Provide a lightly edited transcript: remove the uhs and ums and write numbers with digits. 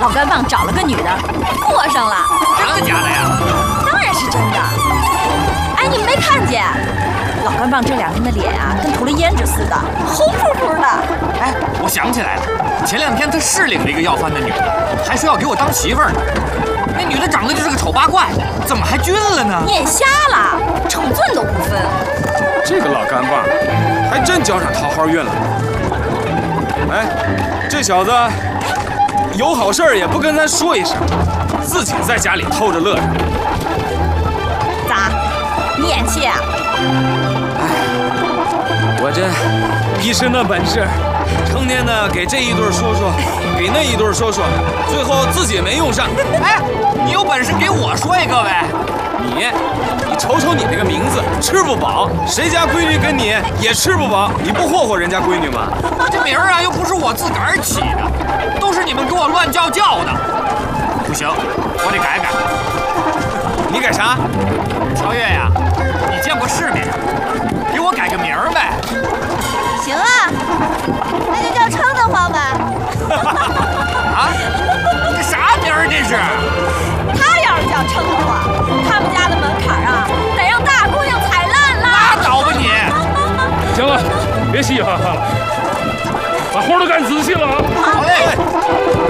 老干棒找了个女的，过上了。 真的假的呀？ 当然是真的。哎，你们没看见？老干棒这2天的脸啊，跟涂了胭脂似的，红扑扑的。 哎，我想起来了，前2天他是领了一个要饭的女的，还说要给我当媳妇儿呢。那女的长得就是个丑八怪，怎么还均了呢？ 你眼瞎了，尺寸都不分。 这个老干棒还真交上桃花运了。哎，这小子有好事也不跟咱说一声，自己在家里偷着乐着。 咋？你演戏啊？ 我这一身的本事，成天的给这一对说说，给那一对说说，最后自己没用上。 哎，你有本事给我说一个呗！ 你瞅瞅你这个名字，吃不饱，谁家闺女跟你也吃不饱，你不霍霍人家闺女吗？ 这名儿啊，又不是我自个儿起的，都是你们给我乱叫的。不行，我得改改。 你改啥？ 乔越呀，你见过世面，给我改个名儿呗。 行啊，那就叫称得慌吧。 啊？这啥名儿这是？ 他要是叫称得慌，他们家的门槛啊，得让大姑娘踩烂了。 拉倒吧你！ 行了，别稀哈哈了，把活都干仔细了啊！ 好嘞。